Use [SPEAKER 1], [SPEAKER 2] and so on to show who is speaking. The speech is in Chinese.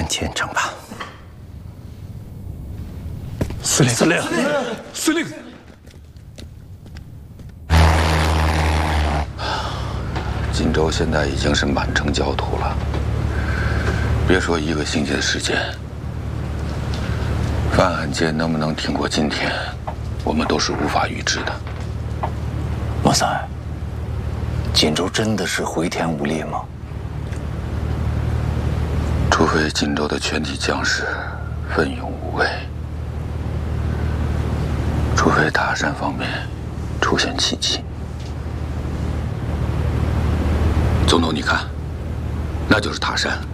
[SPEAKER 1] 虔诚吧。
[SPEAKER 2] 司令，司令，司令！
[SPEAKER 3] 锦州现在已经是满城焦土了，别说1个星期的时间，范汉界能不能挺过今天，我们都是无法预知的。
[SPEAKER 4] 老三，锦州真的是回天无力吗？
[SPEAKER 3] 除非锦州的全体将士奋勇无畏，除非塔山方面出现奇迹。总统，你看，那就是塔山。